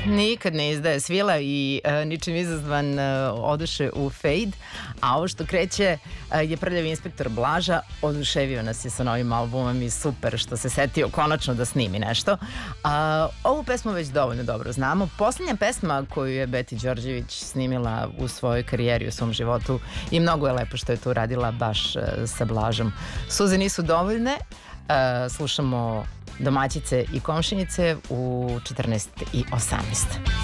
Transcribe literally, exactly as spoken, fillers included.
nikad ne izdaje svila i uh, ničim izazvan uh, oduše u fade, a ovo što kreće uh, je Prljavi inspektor Blaža. Oduševio nas je sa novim albumom i super što se setio konačno da snimi nešto. Uh, ovu pesmu već dovoljno dobro znamo. Poslednja pesma koju je Beti Đorđević snimila u svojoj karijeri, u svom životu, i mnogo je lepo što je to uradila baš uh, sa Blažom. Suze nisu dovoljne. Uh, slušamo Domaćice i komšinice u četrnaest i osamnaest.